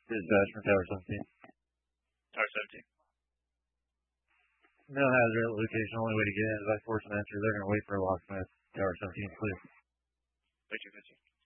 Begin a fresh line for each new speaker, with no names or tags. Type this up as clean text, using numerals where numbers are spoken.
Dispatch from Tower 17.
Tower 17.
No hazard location. Only way to get in is by force and entry. They're going to wait for a locksmith. Tower 17, clear.
Victor 15.